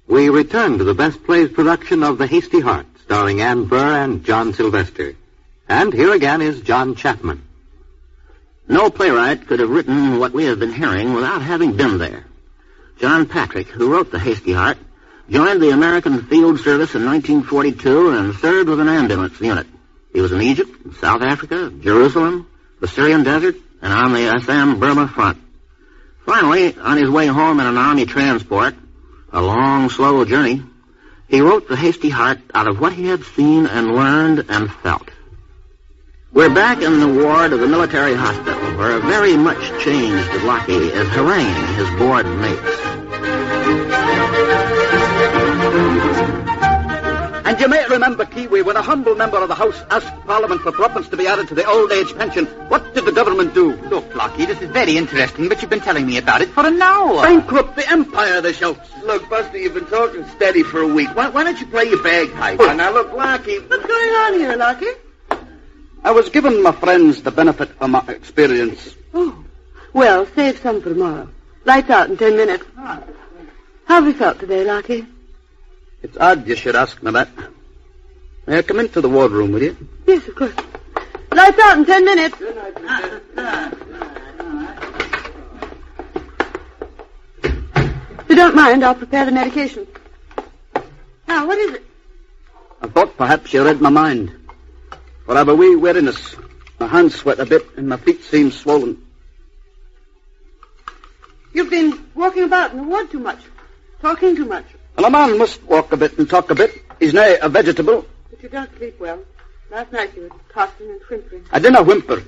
We return to the Best Plays production of The Hasty Heart, starring Ann Burr and John Sylvester. And here again is John Chapman. No playwright could have written what we have been hearing without having been there. John Patrick, who wrote The Hasty Heart, joined the American Field Service in 1942 and served with an ambulance unit. He was in Egypt, South Africa, Jerusalem, the Syrian desert, and on the SM Burma front. Finally, on his way home in an army transport, a long, slow journey, he wrote The Hasty Heart out of what he had seen and learned and felt. We're back in the ward of the military hospital, where a very much changed Lockie is haranguing his bored mates. And you may remember, Kiwi, when a humble member of the House asked Parliament for threepence to be added to the old age pension, what did the government do? Look, Lockie, this is very interesting, but you've been telling me about it for an hour. Bankrupt the empire, they shout. Look, Buster, you've been talking steady for a week. Why don't you play your bagpipe? Now, look, Lockie. What's going on here, Lockie? I was giving my friends the benefit of my experience. Oh, well, save some for tomorrow. Lights out in 10 minutes. How have you felt today, Lockie? It's odd you should ask me that. May I come into the wardroom, will you? Yes, of course. Lights out in 10 minutes. If you don't mind, I'll prepare the medication. Now, what is it? I thought perhaps you read my mind. For I have a wee weariness. My hands sweat a bit and my feet seem swollen. You've been walking about in the ward too much. Talking too much. Well, a man must walk a bit and talk a bit. He's nay a vegetable. But you don't sleep well. Last night you were tossing and whimpering. I didn't whimper.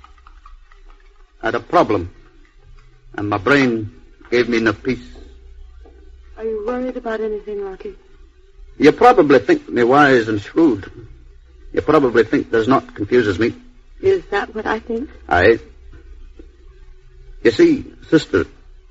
I had a problem. And my brain gave me no peace. Are you worried about anything, Lockie? You probably think me wise and shrewd. You probably think there's naught confuses me. Is that what I think? Aye. You see, sister,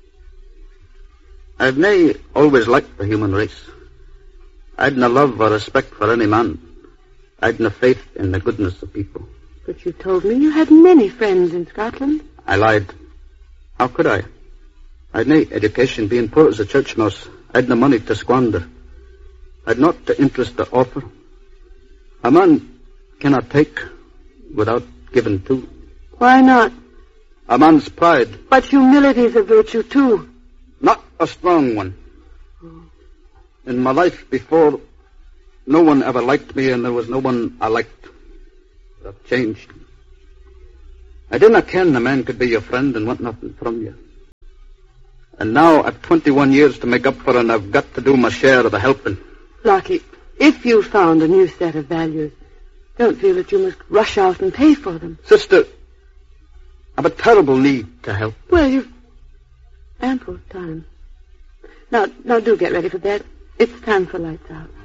I've nae always liked the human race. I'd no love or respect for any man. I'd no faith in the goodness of people. But you told me you had many friends in Scotland. I lied. How could I? I'd nae education, being poor as a church mouse. I'd no money to squander. I'd not the interest to offer. A man cannot take without giving too. Why not? A man's pride. But humility's a virtue, too. Not a strong one. In my life before, no one ever liked me, and there was no one I liked. I've changed. I didn't ken a man could be your friend and want nothing from you. And now I've 21 years to make up for, and I've got to do my share of the helping. Lockie, if you found a new set of values, don't feel that you must rush out and pay for them. Sister, I've a terrible need to help. Well, you've ample time. Now do get ready for bed. It's time for lights out.